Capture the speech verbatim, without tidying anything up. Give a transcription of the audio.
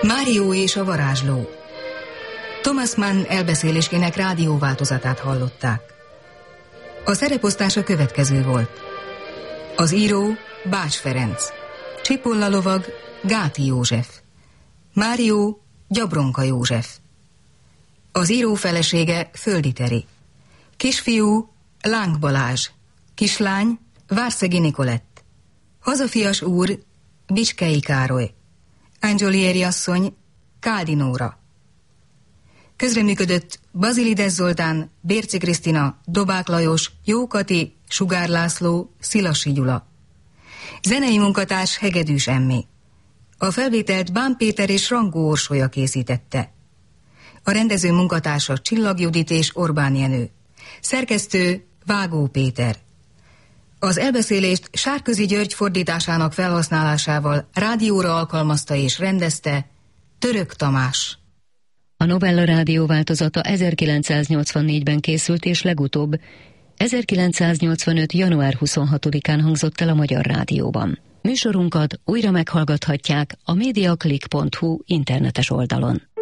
Mário és a varázsló. Thomas Mann elbeszéléskének rádióváltozatát hallották. A szereposztása következő volt. Az író Bács Ferenc, Csipolla lovag Gáti József, Mário Gyabronka József, az író felesége Földi Teri, kisfiú Láng Balázs, kislány Várszegi Nikolett, hazafias úr Bicskei Károly, Angiolieri asszony Káldi Nóra. Közreműködött Bazilides Zoltán, Bérci Krisztina, Dobák Lajos, Jó Kati, Sugár László, Szilasi Gyula. Zenei munkatárs Hegedűs Emmé. A felvételt Bán Péter és Rangó Orsolya készítette. A rendező munkatársa Csillag Judit és Orbán Jenő. Szerkesztő Vágó Péter. Az elbeszélést Sárközi György fordításának felhasználásával rádióra alkalmazta és rendezte Török Tamás. A Novella rádió változata ezerkilencszáznyolcvannégyben készült, és legutóbb ezerkilencszáznyolcvanöt. január huszonhatodikán hangzott el a Magyar Rádióban. Műsorunkat újra meghallgathatják a mediaclick pont hu internetes oldalon.